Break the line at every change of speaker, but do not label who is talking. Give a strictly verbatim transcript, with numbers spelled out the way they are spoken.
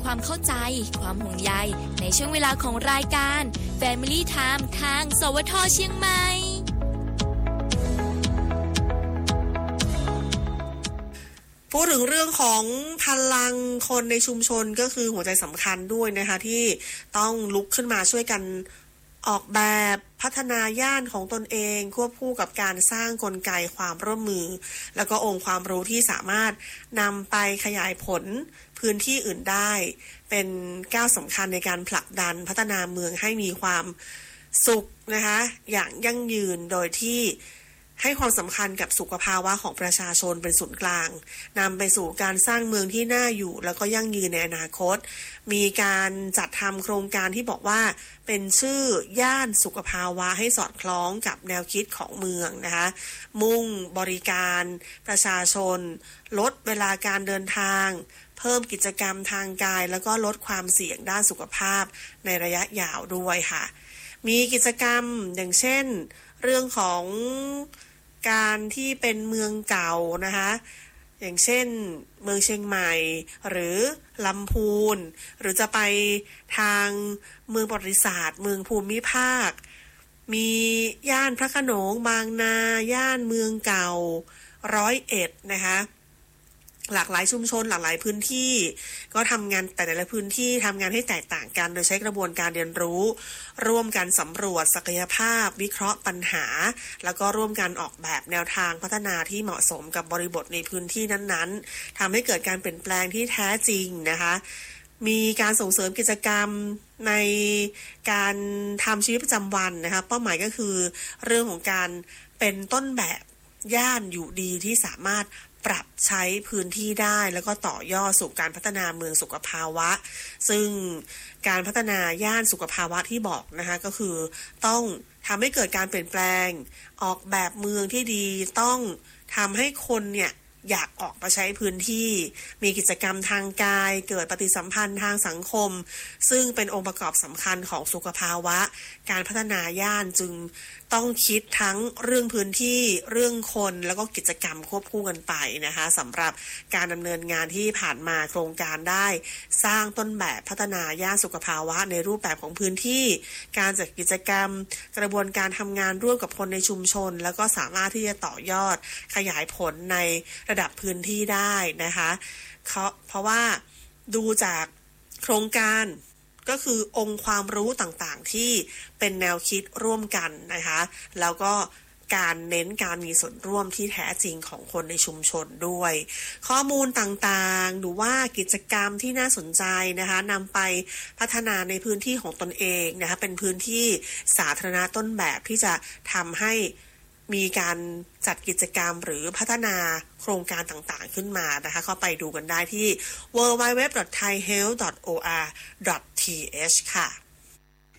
ความเข้าใจความห่วงใยในช่วงเวลาของรายการ Family Time ทางสวทเชียงใหม่
พูดถึงเรื่องของพลังคนในชุมชนก็คือหัวใจสำคัญด้วยนะคะที่ต้องลุกขึ้นมาช่วยกันออกแบบพัฒนาย่านของตนเองควบคู่กับการสร้างกลไกความร่วมมือแล้วก็องค์ความรู้ที่สามารถนำไปขยายผลพื้นที่อื่นได้เป็นก้าวสำคัญในการผลักดันพัฒนาเมืองให้มีความสุขนะคะอย่างยั่งยืนโดยที่ให้ความสำคัญกับสุขภาวะของประชาชนเป็นศูนย์กลางนำไปสู่การสร้างเมืองที่น่าอยู่แล้วก็ยั่งยืนในอนาคตมีการจัดทำโครงการที่บอกว่าเป็นชื่อย่านสุขภาวะให้สอดคล้องกับแนวคิดของเมืองนะคะมุ่งบริการประชาชนลดเวลาการเดินทางเพิ่มกิจกรรมทางกายแล้วก็ลดความเสี่ยงด้านสุขภาพในระยะยาวด้วยค่ะมีกิจกรรมอย่างเช่นเรื่องของการที่เป็นเมืองเก่านะคะอย่างเช่นเมืองเชียงใหม่หรือลำพูนหรือจะไปทางเมืองประวัติศาสตร์เมืองภูมิภาคมีย่านพระโขนงบางนาย่านเมืองเก่าร้อยเอ็ดนะคะหลากหลายชุมชนหลากหลายพื้นที่ก็ทำงานแต่ละพื้นที่ทำงานให้แตกต่างกันโดยใช้กระบวนการเรียนรู้ร่วมกันสำรวจศักยภาพวิเคราะห์ปัญหาแล้วก็ร่วมกันออกแบบแนวทางพัฒนาที่เหมาะสมกับบริบทในพื้นที่นั้นๆทำให้เกิดการเปลี่ยนแปลงที่แท้จริงนะคะมีการส่งเสริมกิจกรรมในการทำชีวิตประจำวันนะคะเป้าหมายก็คือเรื่องของการเป็นต้นแบบย่านอยู่ดีที่สามารถปรับใช้พื้นที่ได้แล้วก็ต่อยอดสู่การพัฒนาเมืองสุขภาวะซึ่งการพัฒนาย่านสุขภาวะที่บอกนะคะก็คือต้องทำให้เกิดการเปลี่ยนแปลงออกแบบเมืองที่ดีต้องทำให้คนเนี่ยอยากออกมาใช้พื้นที่มีกิจกรรมทางกายเกิดปฏิสัมพันธ์ทางสังคมซึ่งเป็นองค์ประกอบสำคัญของสุขภาวะการพัฒนาย่านจึงต้องคิดทั้งเรื่องพื้นที่เรื่องคนแล้วก็กิจกรรมควบคู่กันไปนะคะสำหรับการดำเนินงานที่ผ่านมาโครงการได้สร้างต้นแบบพัฒนาย่านสุขภาวะในรูปแบบของพื้นที่การจัดกิจกรรมกระบวนการทำงานร่วมกับคนในชุมชนแล้วก็สามารถที่จะต่อยอดขยายผลในระดับพื้นที่ได้นะคะเพราะว่าดูจากโครงการก็คือองค์ความรู้ต่างๆที่เป็นแนวคิดร่วมกันนะคะแล้วก็การเน้นการมีส่วนร่วมที่แท้จริงของคนในชุมชนด้วยข้อมูลต่างๆหรือว่ากิจกรรมที่น่าสนใจนะคะนำไปพัฒนาในพื้นที่ของตนเองนะคะเป็นพื้นที่สาธารณะต้นแบบที่จะทำให้มีการจัดกิจกรรมหรือพัฒนาโครงการต่างๆขึ้นมานะคะเข้าไปดูกันได้ที่ ดับเบิลยู ดับเบิลยู ดับเบิลยู ดอท ไทย เฮลท์ ดอท โอ อาร์ ดอท ที เอช ค่ะ